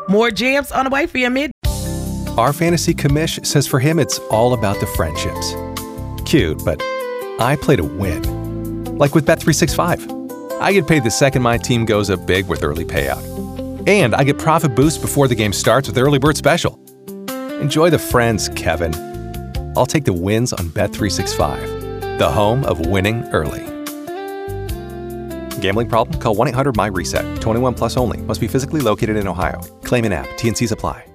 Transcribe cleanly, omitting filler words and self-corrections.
More jams on the way for your mid. Our fantasy commish says for him it's all about the friendships. Cute, but I play to win. Like with Bet365. I get paid the second my team goes up big with early payout. And I get profit boost before the game starts with Early Bird Special. Enjoy the friends, Kevin. I'll take the wins on Bet365, the home of winning early. Gambling problem? Call 1-800-MY-RESET. 21 plus only. Must be physically located in Ohio. Claim in app. T&Cs apply.